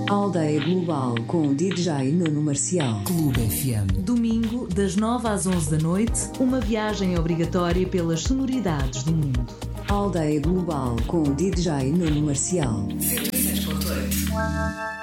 Aldeia Global com o DJ Nuno Marcial. Clube FM. Domingo, das 9 às 11 da noite, uma viagem obrigatória pelas sonoridades do mundo. Aldeia Global com o DJ Nuno Marcial. 106.8.